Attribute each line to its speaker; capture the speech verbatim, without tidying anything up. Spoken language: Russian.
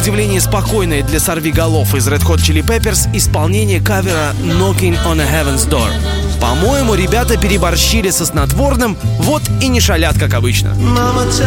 Speaker 1: удивление спокойное для сорвиголов из Red Hot Chili Peppers исполнение кавера «Knocking on a Heaven's Door». По-моему, ребята переборщили со снотворным, вот и не шалят, как обычно.